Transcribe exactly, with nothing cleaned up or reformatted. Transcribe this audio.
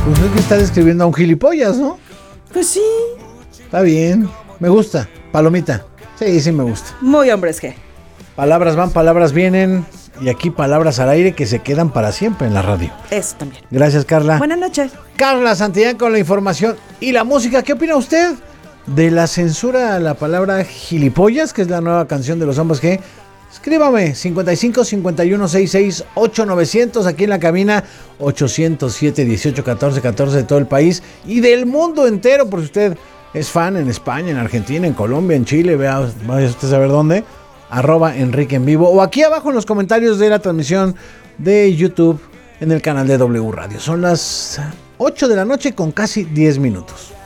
Pues es que está describiendo a un gilipollas, ¿no? Pues sí. Está bien. Me gusta. Palomita. Sí, sí me gusta. Muy hombres G. Palabras van, palabras vienen. Y aquí palabras al aire que se quedan para siempre en la radio. Eso también. Gracias, Carla. Buenas noches. Carla Santillán con la información y la música. ¿Qué opina usted de la censura a la palabra gilipollas, que es la nueva canción de los hombres G? Escríbame, cincuenta y cinco, cincuenta y uno, sesenta y seis, ocho novecientos, aquí en la cabina, ochocientos siete, dieciocho, catorce, catorce de todo el país y del mundo entero, por si usted es fan en España, en Argentina, en Colombia, en Chile, vea, vaya usted a saber dónde, arroba Enrique en vivo, o aquí abajo en los comentarios de la transmisión de YouTube en el canal de W Radio. Son las ocho de la noche con casi diez minutos.